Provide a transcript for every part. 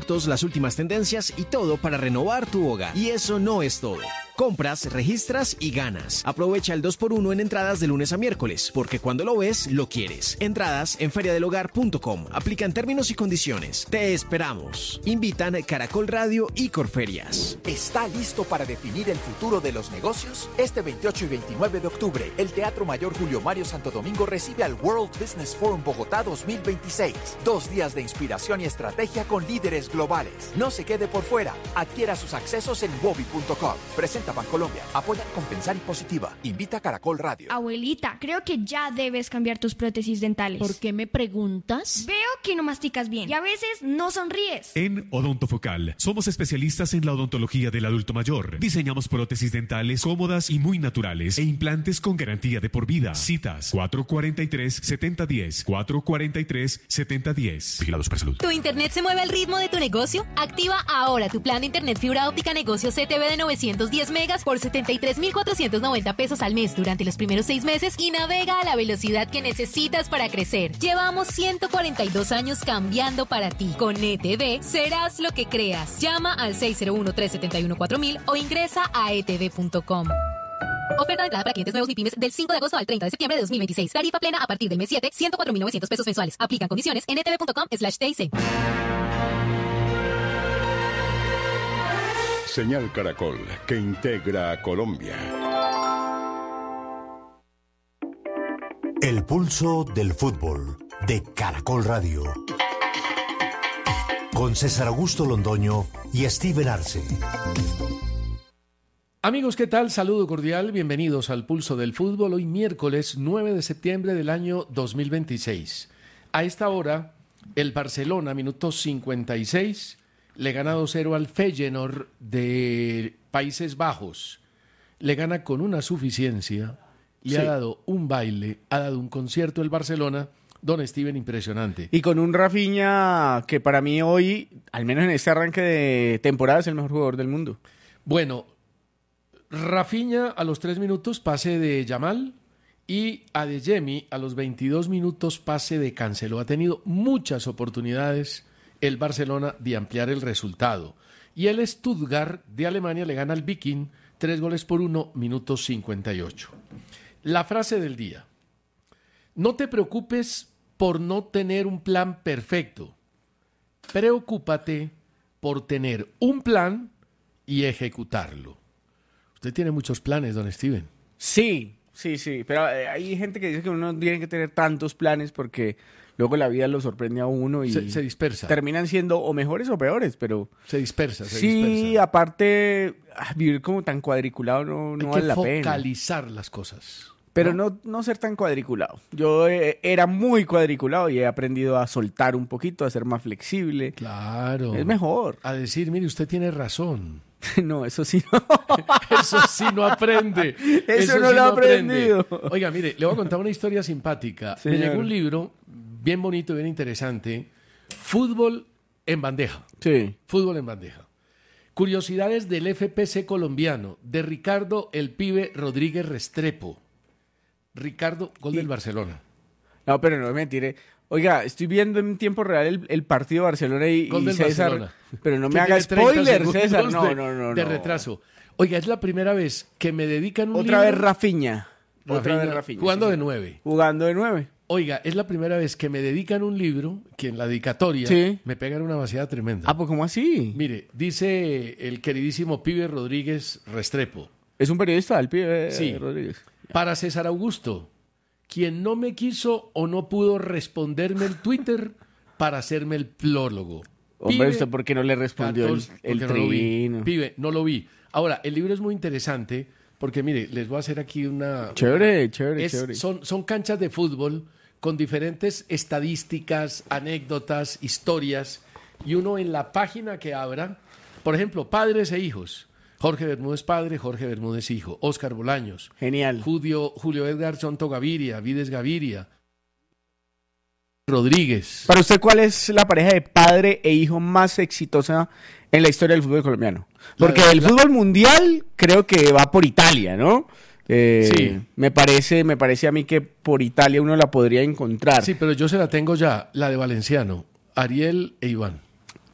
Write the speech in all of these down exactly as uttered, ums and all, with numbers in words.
productos, las últimas tendencias y todo para renovar tu hogar. Y eso no es todo. Compras, registras y ganas. Aprovecha el dos por uno en entradas de lunes a miércoles, porque cuando lo ves, lo quieres. Entradas en feria del hogar punto com. Aplican términos y condiciones. Te esperamos. Invitan Caracol Radio y Corferias. ¿Está listo para definir el futuro de los negocios? Este veintiocho y veintinueve de octubre, el Teatro Mayor Julio Mario Santo Domingo recibe al World Business Forum Bogotá dos mil veintiséis. Dos días de inspiración y estrategia con líderes globales. No se quede por fuera. Adquiera sus accesos en wobi punto com. Presenta Bancolombia. Apoya Compensar y Positiva. Invita Caracol Radio. Abuelita, creo que ya debes cambiar tus prótesis dentales. ¿Por qué me preguntas? Veo que no masticas bien y a veces no sonríes. En Odontofocal somos especialistas en la odontología del adulto mayor. Diseñamos prótesis dentales cómodas y muy naturales e implantes con garantía de por vida. Citas cuatro cuatro tres, siete cero uno cero, cuatro cuatro tres, siete cero uno cero. Vigilados por salud. ¿Tu internet se mueve al ritmo de tu negocio? Activa ahora tu plan de internet fibra óptica negocio C T V de novecientos diez megas por setenta y tres mil cuatrocientos noventa pesos al mes durante los primeros seis meses y navega a la velocidad que necesitas para crecer. Llevamos ciento cuarenta y dos años cambiando para ti. Con E T V serás lo que creas. Llama al seis cero uno, tres siete uno, cuatro mil o ingresa a e t v punto com. Oferta de entrada para clientes nuevos y pymes del cinco de agosto al treinta de septiembre de dos mil veintiséis. Tarifa plena a partir del mes siete, ciento cuatro mil novecientos pesos mensuales. Aplican condiciones en e t v punto com slash t i c. Señal Caracol, que integra a Colombia. El pulso del fútbol de Caracol Radio. Con César Augusto Londoño y Steven Arce. Amigos, ¿qué tal? Saludo cordial, bienvenidos al Pulso del Fútbol, hoy miércoles nueve de septiembre del año dos mil veintiséis. A esta hora, el Barcelona, minuto cincuenta y seis, le gana dos cero al Feyenoord de Países Bajos. Le gana con una suficiencia, le sí. ha dado un baile, ha dado un concierto el Barcelona, don Steven, impresionante. Y con un Rafinha que para mí hoy, al menos en este arranque de temporada, es el mejor jugador del mundo. Bueno, Rafinha a los tres minutos pase de Yamal y Adeyemi a los veintidós minutos pase de Cancelo. Ha tenido muchas oportunidades el Barcelona de ampliar el resultado. Y el Stuttgart de Alemania le gana al Viking tres goles por uno, minuto cincuenta y ocho. La frase del día. No te preocupes por no tener un plan perfecto. Preocúpate por tener un plan y ejecutarlo. Usted tiene muchos planes, don Steven. Sí, sí, sí, pero hay gente que dice que uno tiene que tener tantos planes porque luego la vida lo sorprende a uno y se, se dispersa. Terminan siendo o mejores o peores, pero se dispersa, se sí, dispersa. Aparte, vivir como tan cuadriculado no, no vale la pena. Hay que focalizar las cosas. Pero no, no, no ser tan cuadriculado. Yo eh, era muy cuadriculado y he aprendido a soltar un poquito, a ser más flexible. Claro. Es mejor. A decir, mire, usted tiene razón. No, eso sí no. Eso sí no aprende. Eso, eso no sí lo he no aprendido. Aprende. Oiga, mire, le voy a contar una historia simpática. Señor. Me llegó un libro bien bonito, bien interesante. Fútbol en bandeja. Sí. Fútbol en bandeja. Curiosidades del F P C colombiano, de Ricardo el Pibe Rodríguez Restrepo. Ricardo, gol y... del Barcelona. No, pero no me mentire. Oiga, estoy viendo en tiempo real el, el partido de Barcelona y, gol y del César. Barcelona. Pero no me haga spoiler, César. No, de, no, no. De no. retraso. Oiga, es la primera vez que me dedican un Otra libro... vez Rafinha. Rafinha. Otra vez Rafinha. Jugando sí. de nueve. Jugando de nueve. Oiga, es la primera vez que me dedican un libro que en la dedicatoria sí. me pegan una vaciada tremenda. Ah, pues ¿cómo así? Mire, dice el queridísimo Pibe Rodríguez Restrepo. ¿Es un periodista, el Pibe sí. Rodríguez? Para César Augusto, quien no me quiso o no pudo responderme el Twitter para hacerme el plólogo. Hombre, Pibe, ¿usted por qué no le respondió catorce, el, el tribino? No Pibe, no lo vi. Ahora, el libro es muy interesante porque, mire, les voy a hacer aquí una... Chévere, una, chévere, es, chévere. Son, son canchas de fútbol con diferentes estadísticas, anécdotas, historias, y uno en la página que abra, por ejemplo, padres e hijos. Jorge Bermúdez padre, Jorge Bermúdez hijo, Óscar Bolaños. Genial. Julio, Julio Edgar Chonto Gaviria, Vides Gaviria, Rodríguez. Para usted, ¿cuál es la pareja de padre e hijo más exitosa en la historia del fútbol colombiano? Porque la, el la... fútbol mundial creo que va por Italia, ¿no? Eh, sí. Me parece, me parece a mí que por Italia uno la podría encontrar. Sí, pero yo se la tengo ya, la de Valenciano, Ariel e Iván.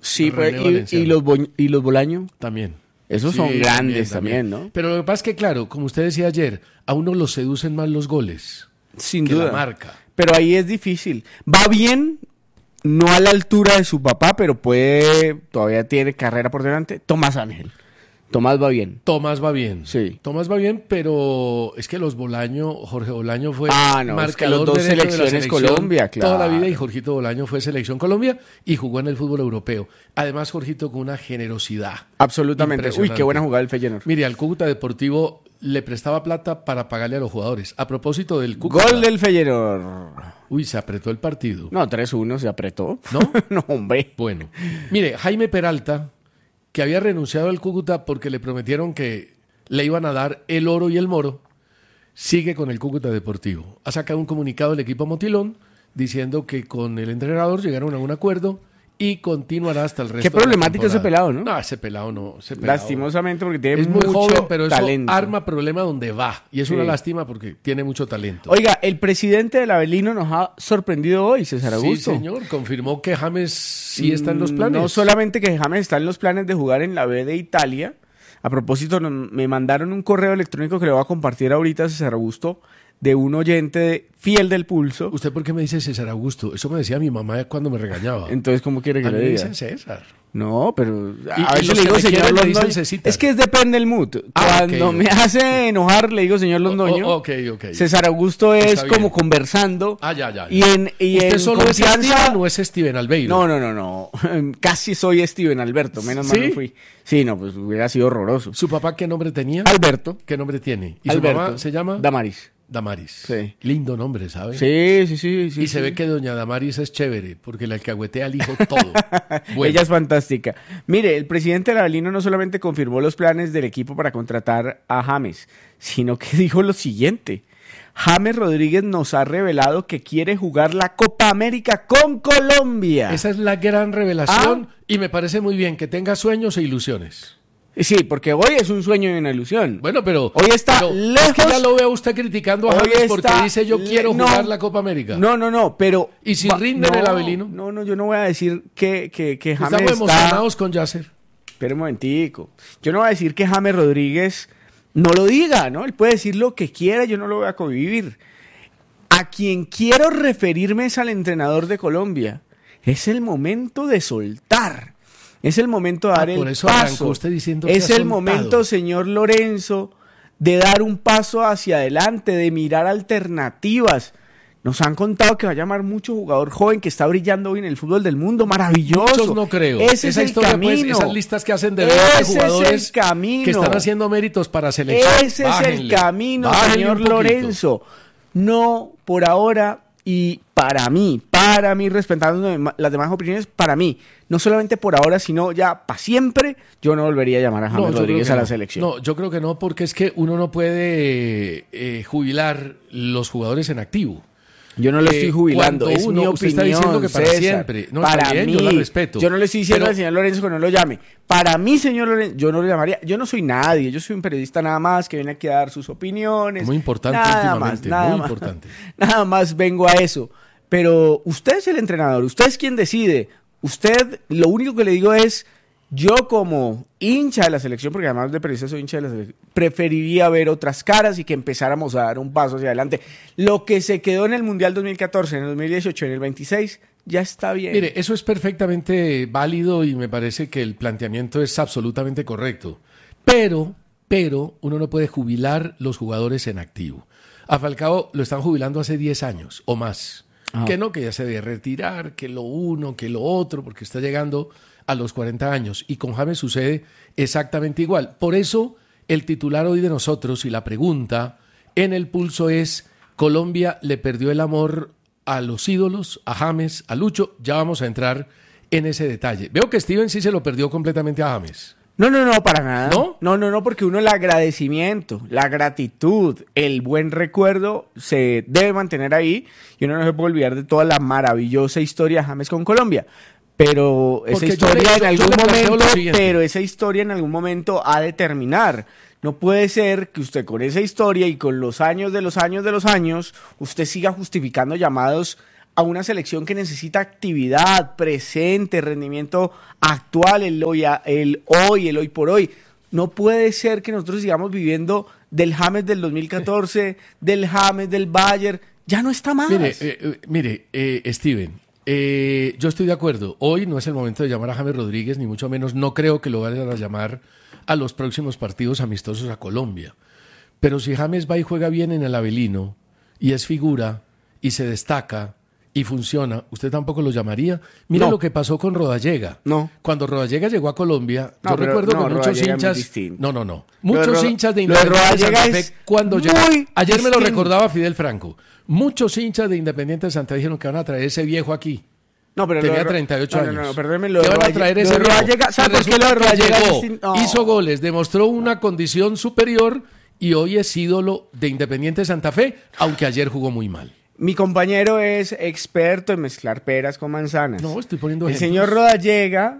Sí, pues, y, y, los Bo, y los Bolaño. También. Esos sí, son grandes también, también, ¿no? Pero lo que pasa es que, claro, como usted decía ayer, a uno los seducen más los goles. Sin que duda. La marca. Pero ahí es difícil. Va bien, no a la altura de su papá, pero puede, todavía tiene carrera por delante. Tomás Ángel. Tomás va bien. Tomás va bien. Sí. Tomás va bien, pero es que los Bolaño, Jorge Bolaño fue ah, no, marcador es que los dos selecciones de la selección Colombia, claro. Toda la vida, y Jorgito Bolaño fue selección Colombia y jugó en el fútbol europeo. Además, Jorgito con una generosidad. Absolutamente. Uy, qué buena jugada el Feyenoord. Mire, al Cúcuta Deportivo le prestaba plata para pagarle a los jugadores. A propósito del Cúcuta. Gol del Feyenoord. Uy, se apretó el partido. No, tres uno se apretó. ¿No? No, hombre. Bueno, mire, Jaime Peralta, que había renunciado al Cúcuta porque le prometieron que le iban a dar el oro y el moro, sigue con el Cúcuta Deportivo. Ha sacado un comunicado del equipo Motilón diciendo que con el entrenador llegaron a un acuerdo y continuará hasta el resto. Qué problemático ese pelado, ¿no? No, ese pelado no. Ese pelado, lastimosamente porque tiene es mucho muy joven, pero talento. Eso arma problema donde va. Y es sí. una lástima porque tiene mucho talento. Oiga, el presidente del Avelino nos ha sorprendido hoy, César Augusto. Sí, señor. Confirmó que James sí está en los planes. No solamente que James está en los planes de jugar en la B de Italia. A propósito, me mandaron un correo electrónico que le voy a compartir ahorita, César Augusto, de un oyente de, fiel del Pulso. ¿Usted por qué me dice César Augusto? Eso me decía mi mamá cuando me regañaba. Entonces, ¿cómo quiere que a le mí diga? Me dicen César. No, pero a y, veces y le digo señor Londoño. Es que es depende del mood. Ah, Cuando okay, me okay. hace enojar, le digo señor Londoño. Oh, oh, okay, okay. César Augusto es como conversando. Ah, ya, ya. ya. Y en, y ¿Usted en solo confianza... es Steven o es Steven Albeiro? No, no, no, no. Casi soy Steven Alberto, menos ¿Sí? mal no fui. Sí, no, pues hubiera sido horroroso. ¿Su papá qué nombre tenía? Alberto. ¿Qué nombre tiene? ¿Y Alberto. su mamá se llama? Damaris. Damaris. Sí. Lindo nombre, ¿sabes? Sí, sí, sí. sí y sí. se ve que doña Damaris es chévere, porque le alcahuetea al hijo todo. Bueno. Ella es fantástica. Mire, el presidente del Avelino no solamente confirmó los planes del equipo para contratar a James, sino que dijo lo siguiente. James Rodríguez nos ha revelado que quiere jugar la Copa América con Colombia. Esa es la gran revelación ¿Ah? y me parece muy bien que tenga sueños e ilusiones. Sí, porque hoy es un sueño y una ilusión. Bueno, pero hoy está pero lejos. Es que ya lo veo usted criticando a James porque dice yo quiero no, jugar la Copa América. No, no, no, pero y si rinde en el Avelino. No, no, yo no voy a decir que que, que James Estamos está... emocionados con Yasser. Espera un momentico. Yo no voy a decir que James Rodríguez no lo diga, ¿no? Él puede decir lo que quiera, yo no lo voy a convivir. A quien quiero referirme es al entrenador de Colombia. Es el momento de soltar. Es el momento de dar ah, el por eso paso. Usted diciendo es que el momento, señor Lorenzo, de dar un paso hacia adelante, de mirar alternativas. Nos han contado que va a llamar mucho jugador joven que está brillando hoy en el fútbol del mundo. Maravilloso. Muchos no creo. Ese Esa es historia, el camino. Pues, esas listas que hacen de veinte jugadores es el camino. que están haciendo méritos para selección. Ese Bájenle. es el camino, Bájenle señor Lorenzo. No, por ahora, y para mí, para mí, respetando las demás opiniones, para mí, no solamente por ahora, sino ya para siempre, yo no volvería a llamar a James no, Rodríguez a la no. selección. No, yo creo que no, porque es que uno no puede eh, jubilar los jugadores en activo. Yo no lo estoy jubilando, es uno, mi usted opinión, está diciendo que para César, siempre. No, para bien, mí, yo la respeto. Yo no le estoy diciendo pero, al señor Lorenzo que no lo llame. Para mí, señor Lorenzo, yo no lo llamaría. Yo no soy nadie, yo soy un periodista nada más que viene aquí a dar sus opiniones. Muy importante nada últimamente, más, nada muy más, importante. Nada más vengo a eso. Pero usted es el entrenador, usted es quien decide. Usted, lo único que le digo es, yo como hincha de la selección, porque además de periodista soy hincha de la selección, preferiría ver otras caras y que empezáramos a dar un paso hacia adelante. Lo que se quedó en el Mundial dos mil catorce, en el dos mil dieciocho, en el veintiséis, ya está bien. Mire, eso es perfectamente válido y me parece que el planteamiento es absolutamente correcto. Pero, pero, uno no puede jubilar los jugadores en activo. A Falcao lo están jubilando hace diez años o más. Ah. Que no, que ya se debe retirar, que lo uno, que lo otro, porque está llegando a los cuarenta años. Y con James sucede exactamente igual. Por eso, el titular hoy de nosotros y la pregunta en el Pulso es: Colombia le perdió el amor a los ídolos, a James, a Lucho. Ya vamos a entrar en ese detalle. Veo que Steven sí se lo perdió completamente a James. No, no, no, para nada. ¿No? No, no, no, porque uno el agradecimiento, la gratitud, el buen recuerdo se debe mantener ahí y uno no se puede olvidar de toda la maravillosa historia de James con Colombia. Pero esa porque historia le, en algún momento, lo pero esa historia en algún momento ha de terminar. No puede ser que usted con esa historia y con los años de los años de los años, usted siga justificando llamados a una selección que necesita actividad, presente, rendimiento actual, el hoy, el hoy, el hoy por hoy. No puede ser que nosotros sigamos viviendo del James del dos mil catorce, del James del Bayern. Ya no está más. Mire, eh, mire eh, Steven, eh, yo estoy de acuerdo. Hoy no es el momento de llamar a James Rodríguez, ni mucho menos. No creo que lo vayan a llamar a los próximos partidos amistosos a Colombia. Pero si James va y juega bien en el Avelino, y es figura, y se destaca, y funciona, ¿usted tampoco lo llamaría? Mira no. lo que pasó con Rodallega. No. Cuando Rodallega llegó a Colombia, no, yo pero, recuerdo no, que muchos Rodallega hinchas... No, no, no. Muchos Ro- hinchas de lo de Independiente Santa Rodallega Fe, cuando llegó... muy Ayer me lo distinto. recordaba Fidel Franco. Muchos hinchas de Independiente Santa Fe dijeron que van a traer ese viejo aquí. No, pero Tenía lo de- treinta y ocho no, años. No, no, no, perdóneme, lo ¿Qué de van a Rodallega- traer lo ese de viejo? Rodallega, ¿sabe Y por qué lo de resulta que Rodallega es llegó, distinto? No. hizo goles, demostró una condición superior y hoy es ídolo de Independiente Santa Fe, aunque ayer jugó muy mal. Mi compañero es experto en mezclar peras con manzanas. No, estoy poniendo El ejemplos. señor Rodallega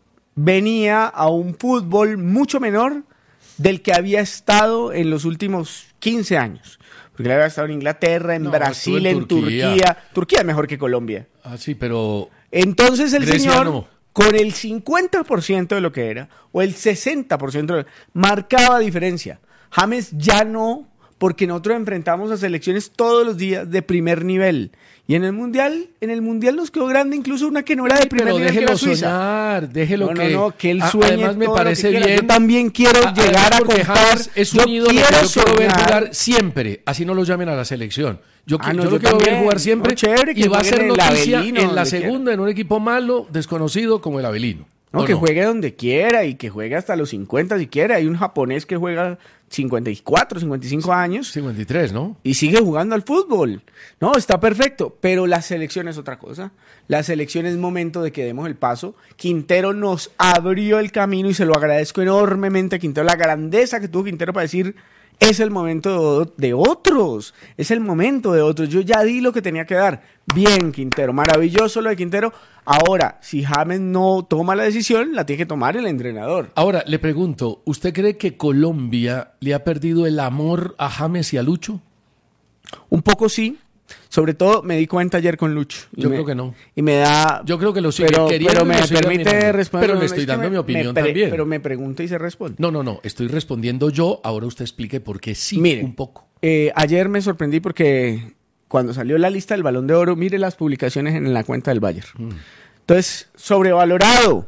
venía a un fútbol mucho menor del que había estado en los últimos quince años. Porque él había estado en Inglaterra, en No, Brasil, estuvo en en Turquía. Turquía. Turquía es mejor que Colombia. Ah, sí, pero... Entonces el Grecia señor, no. con el cincuenta por ciento de lo que era, o el sesenta por ciento, de lo- marcaba diferencia. James ya no, porque nosotros enfrentamos a selecciones todos los días de primer nivel. Y en el Mundial, en el Mundial nos quedó grande incluso una que no era de primer pero nivel, que déjelo era Suiza. soñar, déjelo No, no, que... no, que él a- sueñe Además me todo lo parece que quiera. bien... Yo también quiero a- llegar además a porque contar. James es Yo un ídolo que quiero yo quiero ver soñar. jugar siempre, así no lo llamen a la selección. Yo, Ah, qui- no, yo yo lo quiero ver también. jugar siempre No, chévere que y va a juegue ser en el noticia Avelino, en la donde quiera. segunda, en un equipo malo, desconocido como el Avelino. No, ¿O que no? juegue donde quiera y que juegue hasta los cincuenta si quiere. Hay un japonés que juega cincuenta y cuatro, cincuenta y cinco años cincuenta y tres, ¿no? y sigue jugando al fútbol. No, está perfecto, pero la selección es otra cosa. La selección es momento de que demos el paso. Quintero nos abrió el camino y se lo agradezco enormemente a Quintero. La grandeza que tuvo Quintero para decir, es el momento de otros, es el momento de otros. Yo ya di lo que tenía que dar. Bien, Quintero, maravilloso lo de Quintero. Ahora, si James no toma la decisión, la tiene que tomar el entrenador. Ahora, le pregunto, ¿usted cree que Colombia le ha perdido el amor a James y a Lucho? Un poco sí. Sobre todo me di cuenta ayer con Lucho. Y Yo me- creo que no. Y me da... Yo creo que lo sigue pero, queriendo pero y me lo sigue permite admirando. responder. Pero le Es estoy que dando me- mi opinión me pre- también. Pero me pregunta y se responde. No, no, no, estoy respondiendo yo, ahora usted explique por qué sí, Mire, un poco. eh, ayer me sorprendí porque cuando salió la lista del Balón de Oro, mire las publicaciones en la cuenta del Bayern. Mm. Entonces, sobrevalorado,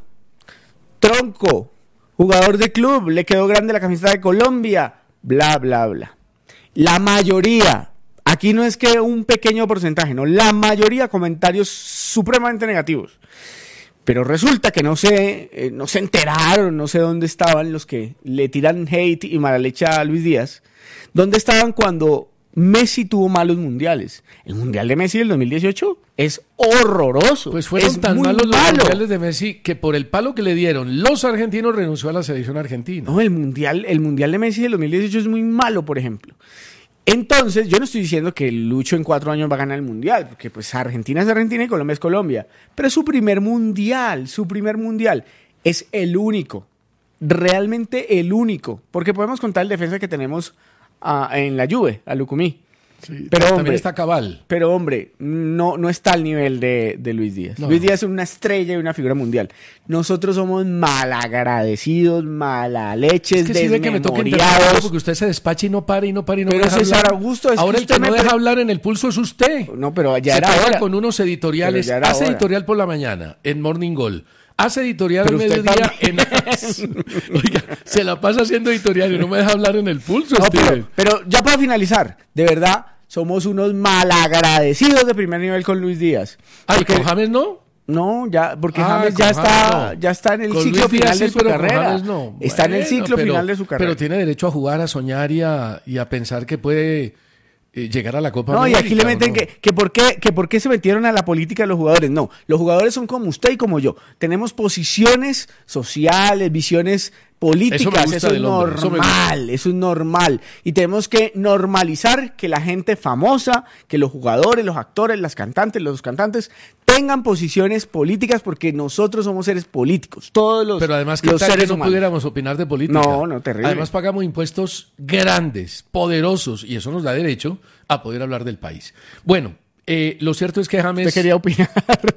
tronco, jugador de club, le quedó grande la camiseta de Colombia, bla, bla, bla. La mayoría, aquí no es que un pequeño porcentaje, no, la mayoría comentarios supremamente negativos. Pero resulta que no se, eh, no se enteraron, no sé dónde estaban los que le tiran hate y mala leche a Luis Díaz. ¿Dónde estaban cuando Messi tuvo malos mundiales? El mundial de Messi del dos mil dieciocho es horroroso. Pues fueron es tan muy malos los malo. mundiales de Messi que por el palo que le dieron los argentinos renunció a la selección argentina. No, el mundial, el mundial de Messi del dos mil dieciocho es muy malo, por ejemplo. Entonces, yo no estoy diciendo que Lucho en cuatro años va a ganar el mundial, porque pues Argentina es Argentina y Colombia es Colombia. Pero es su primer mundial, su primer mundial. Es el único, realmente el único. Porque podemos contar el defensa que tenemos ah, en la Juve, a Lucumí. Sí, pero, también hombre, está Cabal. Pero hombre, no, no está al nivel de, de Luis Díaz. No. Luis Díaz es una estrella y una figura mundial. Nosotros somos malagradecidos, malaleches, Es que sí ve que me toca interrumpirlo desmemoriados. porque usted se despacha y no para y no para y no Pero me deja César hablar. Augusto, es Ahora que el que usted no me deja pre- hablar en el pulso es usted. No, pero ya se era pega hora. con unos editoriales, Pero ya era hace hora. editorial por la mañana en Morning Goal, hace editorial Pero al usted mediodía en Oiga, se la pasa haciendo editorial y no me deja hablar en el pulso, No, Steven. pero, pero ya para finalizar, de verdad, somos unos malagradecidos de primer nivel con Luis Díaz. Ay, Porque- ¿con James no? No, ya, porque Ah, James con ya James está, no. ya está en el Con ciclo Luis Díaz final de sí, su pero con carrera. James no. Está en el Bueno, ciclo pero- final de su carrera. Pero tiene derecho a jugar, a soñar y a, y a pensar que puede eh, llegar a la Copa No, y América, aquí le ¿o meten no? que, que, por qué, que por qué se metieron a la política los jugadores. No, los jugadores son como usted y como yo. Tenemos posiciones sociales, visiones políticas. Eso me gusta Eso es del hombre, eso me normal, eso es normal. Y tenemos que normalizar que la gente famosa, que los jugadores, los actores, las cantantes, los cantantes tengan posiciones políticas porque nosotros somos seres políticos. Todos los, Pero además que los tal que seres no humanos. pudiéramos opinar de política. No, no, terrible. Además pagamos impuestos grandes, poderosos, y eso nos da derecho a poder hablar del país. Bueno, Eh, lo cierto es que James... Usted quería opinar.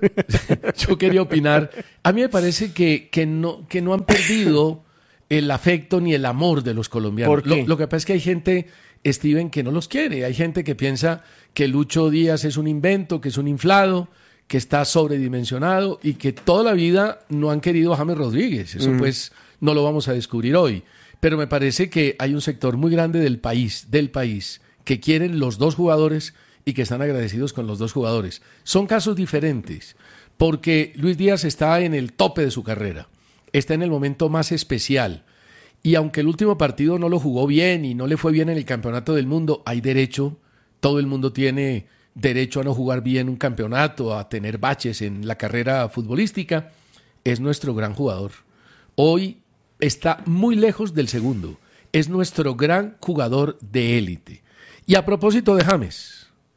Yo quería opinar. A mí me parece que, que, no, que no han perdido el afecto ni el amor de los colombianos. ¿Por qué? Lo, lo que pasa es que hay gente, Steven, que no los quiere. Hay gente que piensa que Lucho Díaz es un invento, que es un inflado, que está sobredimensionado y que toda la vida no han querido a James Rodríguez. Eso mm. pues no lo vamos a descubrir hoy. Pero me parece que hay un sector muy grande del país, del país, que quieren los dos jugadores y que están agradecidos con los dos jugadores. Son casos diferentes, porque Luis Díaz está en el tope de su carrera, está en el momento más especial, y aunque el último partido no lo jugó bien y no le fue bien en el Campeonato del Mundo, hay derecho, todo el mundo tiene derecho a no jugar bien un campeonato, a tener baches en la carrera futbolística. Es nuestro gran jugador. Hoy está muy lejos del segundo, es nuestro gran jugador de élite. Y a propósito de James,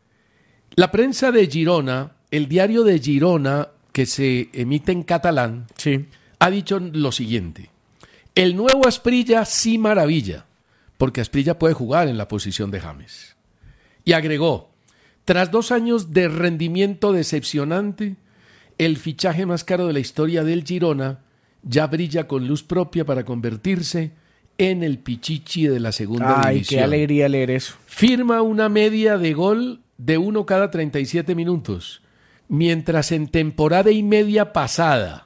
la prensa de Girona, el diario de Girona, que se emite en catalán, sí. ha dicho lo siguiente: el nuevo Asprilla sí maravilla, porque Asprilla puede jugar en la posición de James. Y agregó, tras dos años de rendimiento decepcionante, el fichaje más caro de la historia del Girona ya brilla con luz propia para convertirse en el pichichi de la segunda Ay, división. Qué alegría leer eso. Firma una media de gol de uno cada treinta y siete minutos, mientras en temporada y media pasada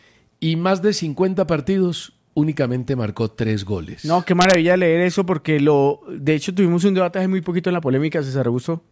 y más de cincuenta partidos únicamente marcó tres goles. No, qué maravilla leer eso, porque lo, de hecho tuvimos un debate hace muy poquito en la polémica, César Augusto,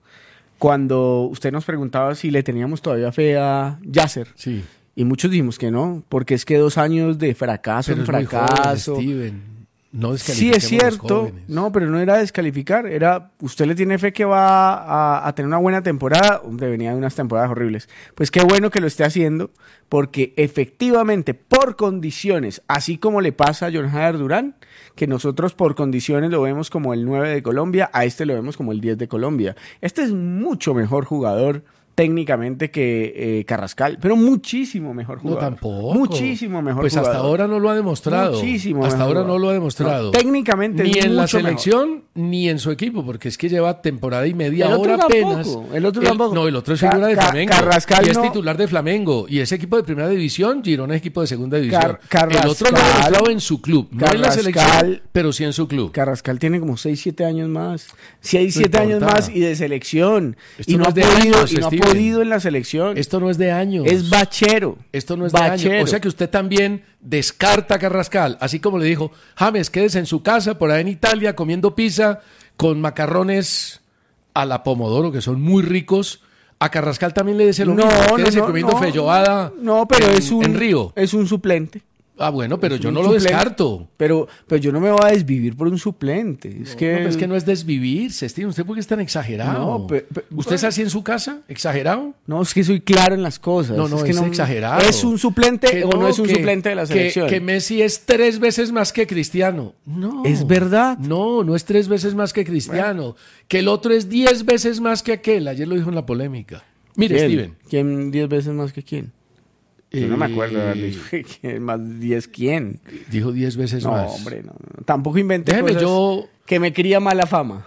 cuando usted nos preguntaba si le teníamos todavía fe a Yasser. Sí. Y muchos dijimos que no, porque es que dos años de fracaso en fracaso. Muy joven, Steven. No sí, es cierto, no, pero no era descalificar, era usted le tiene fe que va a, a tener una buena temporada. Hombre, venía de unas temporadas horribles. Pues qué bueno que lo esté haciendo, porque efectivamente, por condiciones, así como le pasa a John Jader Durán, que nosotros por condiciones lo vemos como el nueve de Colombia, a este lo vemos como el diez de Colombia. Este es mucho mejor jugador técnicamente que eh, Carrascal, pero muchísimo mejor jugador. No, tampoco. Muchísimo mejor pues jugador. Pues hasta ahora no lo ha demostrado. Muchísimo Hasta ahora jugador. no lo ha demostrado. No, técnicamente ni es en la mucho selección mejor. Ni en su equipo, porque es que lleva temporada y media el ahora otro apenas. Tampoco, el otro tampoco. No, el otro es figura Ca- de Ca- Flamengo. Carrascal y es no. titular de Flamengo. Y ese equipo de primera división, Girona es equipo de segunda división. Car- Carrascal, el otro lo ha demostrado en su club. No en la Carrascal, selección, pero sí en su club. Carrascal tiene como seis, siete años más. seis, siete No años importa. más y de selección. Esto y no, no ha es de podido, años, y no ha Steven. podido en la selección. Esto no es de años. Es bachero. Esto no es bachero. de años. O sea que usted también descarta a Carrascal, así como le dijo, James, quédese en su casa por ahí en Italia comiendo pizza con macarrones a la pomodoro, que son muy ricos. A Carrascal también le dice lo no, mismo, no, quédese no, comiendo no, feijoada No, pero en, es un en Río. Es un suplente. Ah, bueno, pero Es yo un no lo suplente. descarto. Pero, pero yo no me voy a desvivir por un suplente. Es No, que... no, pero es que no es desvivirse, Steven. ¿Usted por qué es tan exagerado? No, pe- pe- ¿Usted es así en su casa? ¿Exagerado? No, es que soy claro en las cosas. No, no, es, que es no exagerado. ¿Es un suplente Que o no, es un que- suplente de la que- selección? Que, Messi es tres veces más que Cristiano. No. Es verdad. No, no es tres veces más que Cristiano. Que el otro es diez veces más que aquel. Ayer lo dijo en la polémica. Mire, ¿Quién? Steven. ¿Quién diez veces más que quién? Yo no me acuerdo de haber Eh, dicho ¿quién más diez quién. Dijo diez veces No, más. hombre, no, no. Tampoco inventé Déjeme cosas yo- que me cría mala fama.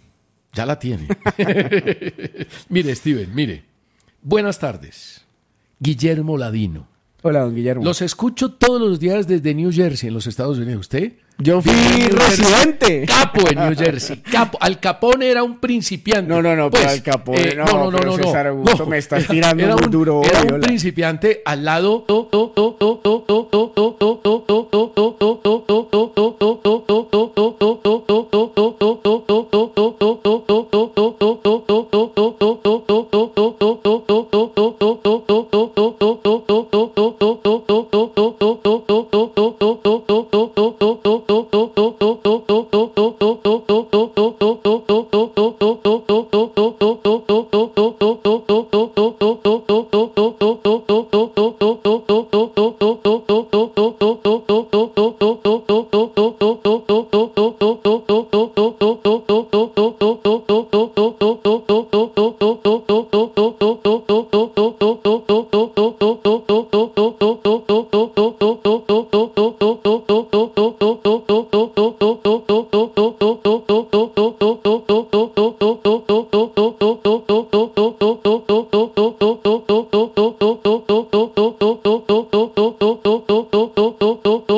Ya la tiene. Mire, Steven, mire. Buenas tardes. Guillermo Ladino. Hola, don Guillermo. Los escucho todos los días desde New Jersey, en los Estados Unidos. ¿Usted? Yo fui Vive en New Jersey. residente. Capo en New Jersey. Capo. Al Capone era un principiante. No, no, no, Pues, pero Al Capone, eh, no, no, no, no, pero no, César no. Augusto, No, me estás era- tirando era muy un, duro, Era un Viola. principiante al lado.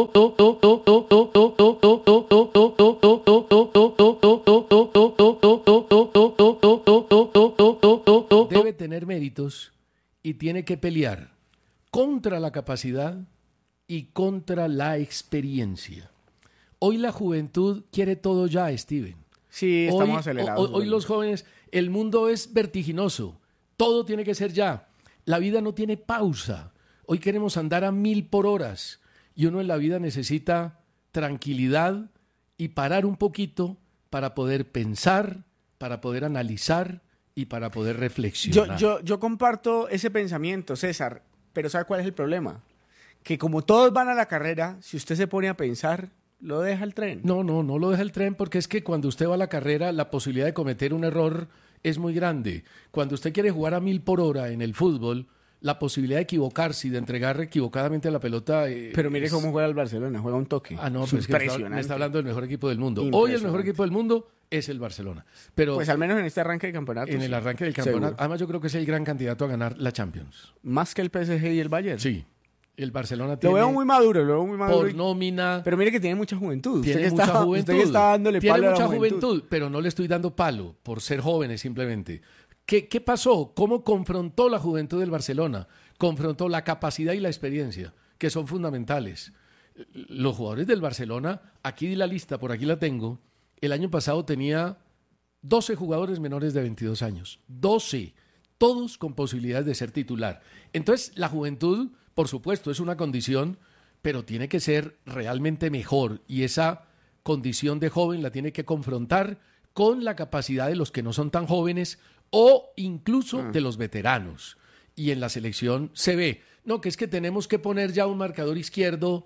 Debe tener méritos y tiene que pelear contra la capacidad y contra la experiencia. Hoy la juventud quiere todo ya, Steven. Sí, estamos hoy, acelerados. Hoy, hoy los jóvenes, el mundo es vertiginoso. Todo tiene que ser ya. La vida no tiene pausa. Hoy queremos andar a mil por horas. Y uno en la vida necesita tranquilidad y parar un poquito para poder pensar, para poder analizar y para poder reflexionar. Yo, yo, yo comparto ese pensamiento, César, pero ¿sabe cuál es el problema? Que como todos van a la carrera, si usted se pone a pensar, lo deja el tren. No, no, no lo deja el tren porque es que cuando usted va a la carrera, la posibilidad de cometer un error es muy grande. Cuando usted quiere jugar a mil por hora en el fútbol, la posibilidad de equivocarse y de entregar equivocadamente la pelota... Eh, pero mire es... cómo juega el Barcelona, juega un toque. Ah, no, pues es que me está, me está hablando del mejor equipo del mundo. Hoy el mejor equipo del mundo es el Barcelona. Pero pues al menos en este arranque de campeonato. En sí, el arranque del campeonato. seguro. Además yo creo que es el gran candidato a ganar la Champions. ¿Más que el P S G y el Bayern? Sí. El Barcelona tiene... Lo veo muy maduro, lo veo muy maduro. Por nómina... Pero mire que tiene mucha juventud. Tiene usted mucha está, juventud. Usted está dándole tiene palo a la mucha juventud. juventud, pero no le estoy dando palo por ser jóvenes simplemente. ¿Qué, ¿Qué pasó? ¿Cómo confrontó la juventud del Barcelona? Confrontó la capacidad y la experiencia, que son fundamentales. Los jugadores del Barcelona, aquí di la lista, por aquí la tengo, el año pasado tenía doce jugadores menores de veintidós años. doce. Todos con posibilidades de ser titular. Entonces, la juventud, por supuesto, es una condición, pero tiene que ser realmente mejor. Y esa condición de joven la tiene que confrontar con la capacidad de los que no son tan jóvenes o incluso de los veteranos. Y en la selección se ve, no, que es que tenemos que poner ya un marcador izquierdo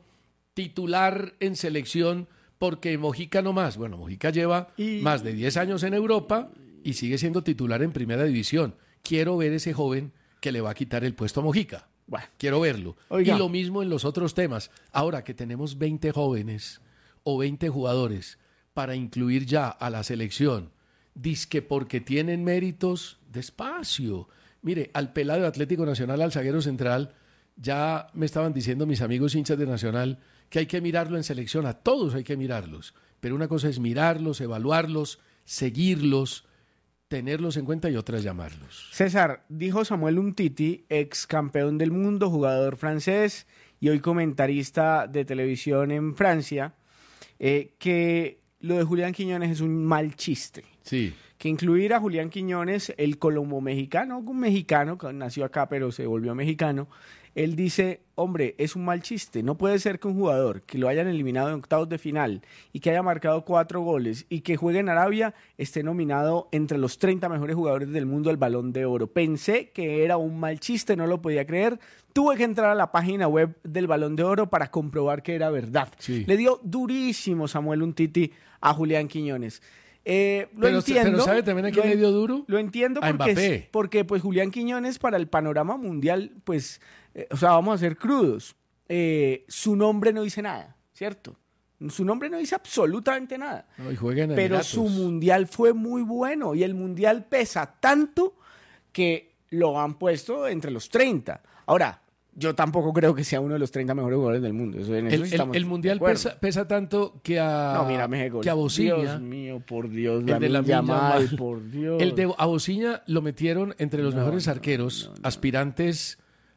titular en selección porque Mojica no más. Bueno, Mojica lleva y... más de diez años en Europa y sigue siendo titular en primera división. Quiero ver ese joven que le va a quitar el puesto a Mojica. Bueno, quiero verlo. Oiga. Y lo mismo en los otros temas. Ahora que tenemos veinte jóvenes o veinte jugadores para incluir ya a la selección, dizque porque tienen méritos, despacio. Mire, al pelado de Atlético Nacional, al zaguero central, ya me estaban diciendo mis amigos hinchas de Nacional que hay que mirarlo en selección, a todos hay que mirarlos. Pero una cosa es mirarlos, evaluarlos, seguirlos, tenerlos en cuenta y otra es llamarlos. César, dijo Samuel Umtiti, ex campeón del mundo, jugador francés y hoy comentarista de televisión en Francia, eh, que lo de Julián Quiñones es un mal chiste. Sí. Que incluir a Julián Quiñones, el colombo-mexicano, un mexicano que nació acá pero se volvió mexicano, él dice, hombre, es un mal chiste, no puede ser que un jugador que lo hayan eliminado en octavos de final y que haya marcado cuatro goles y que juegue en Arabia esté nominado entre los treinta mejores jugadores del mundo al Balón de Oro. Pensé que era un mal chiste, no lo podía creer, tuve que entrar a la página web del Balón de Oro para comprobar que era verdad. Sí. Le dio durísimo Samuel Umtiti a Julián Quiñones. Eh, lo pero, entiendo. Pero ¿sabe también a quién le dio duro? Lo entiendo a porque, Mbappé. Es, porque pues Julián Quiñones para el panorama mundial, pues, eh, o sea, vamos a ser crudos. Eh, su nombre no dice nada, ¿cierto? Su nombre no dice absolutamente nada. No, y juega en pero Emiratos. Su mundial fue muy bueno y el mundial pesa tanto que lo han puesto entre los treinta. Ahora, yo tampoco creo que sea uno de los treinta mejores jugadores del mundo. Eso, en el, eso el, el mundial pesa, pesa tanto que a, no, mira, México, que a Bociña. Dios mío, por Dios. El de la Yamal, por Dios. El de a Bociña lo metieron entre los no, mejores no, arqueros, no, no, aspirantes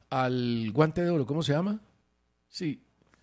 al guante de oro. ¿Cómo se llama? Sí.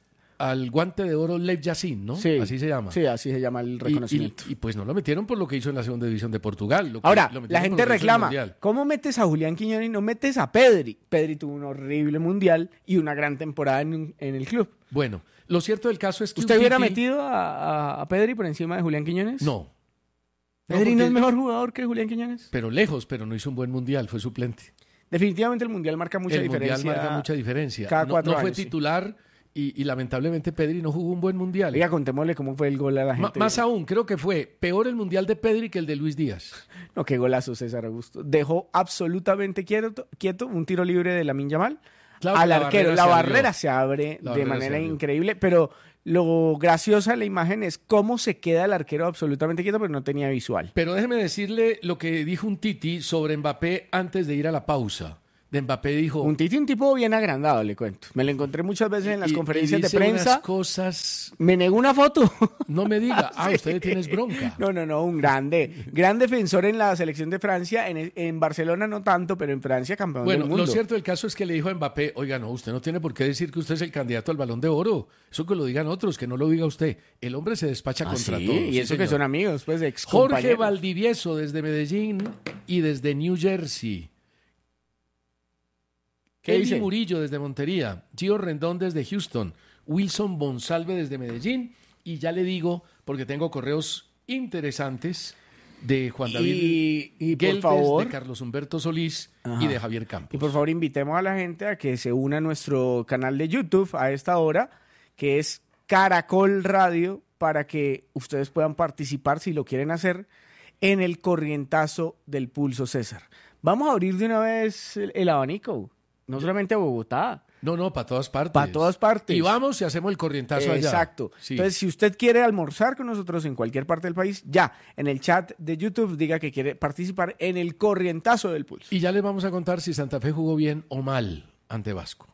Al guante de oro Lev Yassin, ¿no? Sí, así se llama. Sí, así se llama el reconocimiento. Y, y, y pues no lo metieron por lo que hizo en la segunda división de Portugal. Lo que, Ahora, lo la gente reclama, ¿cómo metes a Julián Quiñones y no metes a Pedri? Pedri tuvo un horrible mundial y una gran temporada en, en el club. Bueno, lo cierto del caso es que... ¿Usted hubiera metido a, a, a Pedri por encima de Julián Quiñones? No. ¿Pedri no, porque... no es mejor jugador que Julián Quiñones? Pero lejos, pero no hizo un buen mundial, fue suplente. Definitivamente el mundial marca mucha el diferencia. El mundial marca mucha diferencia. Cada cuatro no, no años, fue titular... Sí. Y, y lamentablemente Pedri no jugó un buen mundial. Oiga, contémosle cómo fue el gol a la gente. M- más aún, creo que fue peor el mundial de Pedri que el de Luis Díaz. No, qué golazo César Augusto. Dejó absolutamente quieto, quieto un tiro libre de Lamine Yamal claro al la arquero. La barrera se abre la de manera increíble, pero lo graciosa de la imagen es cómo se queda el arquero absolutamente quieto, pero no tenía visual. Pero déjeme decirle lo que dijo un Titi sobre Mbappé antes de ir a la pausa. de Mbappé dijo... Un Titi, un tipo bien agrandado, le cuento. Me lo encontré muchas veces en las y, conferencias y dice de prensa. Unas cosas... Me negó una foto. No me diga. Ah, Sí. usted tienes bronca. No, no, no, un grande. Gran defensor en la selección de Francia. En, en Barcelona no tanto, pero en Francia campeón Bueno, del mundo. lo cierto del caso es que le dijo a Mbappé, oiga, no, usted no tiene por qué decir que usted es el candidato al Balón de Oro. Eso que lo digan otros, que no lo diga usted. El hombre se despacha Ah, contra sí, todos. y sí, eso que señor. son amigos, pues, ex Jorge Valdivieso desde Medellín y desde New Jersey. ¿Qué Eli dice? Murillo desde Montería, Gio Rendón desde Houston, Wilson Bonsalve desde Medellín, y ya le digo, porque tengo correos interesantes de Juan David Y, y por Gelbes, favor, de Carlos Humberto Solís Ajá. y de Javier Campos. y por favor invitemos a la gente a que se una a nuestro canal de YouTube a esta hora, que es Caracol Radio, para que ustedes puedan participar, si lo quieren hacer, en el corrientazo del Pulso César. Vamos a abrir de una vez el, el abanico, no solamente a Bogotá. No, no, para todas partes. Para todas partes. Y vamos y hacemos el corrientazo allá. Exacto. Sí. Entonces, si usted quiere almorzar con nosotros en cualquier parte del país, ya, en el chat de YouTube diga que quiere participar en el corrientazo del Pulso. Y ya les vamos a contar si Santa Fe jugó bien o mal ante Vasco.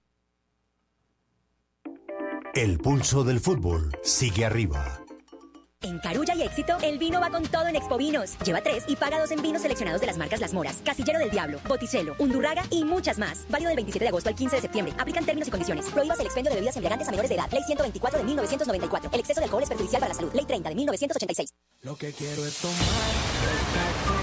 El pulso del fútbol sigue arriba. En Carulla y Éxito, el vino va con todo en Expo Vinos. Lleva tres y paga dos en vinos seleccionados de las marcas Las Moras, Casillero del Diablo, Botticelo, Undurraga y muchas más. Válido del veintisiete de agosto al quince de septiembre. Aplican términos y condiciones. Prohíbas el expendio de bebidas embriagantes a menores de edad. Ley ciento veinticuatro de mil novecientos noventa y cuatro. El exceso de alcohol es perjudicial para la salud. Ley treinta de mil novecientos ochenta y seis. Lo que quiero es tomar el café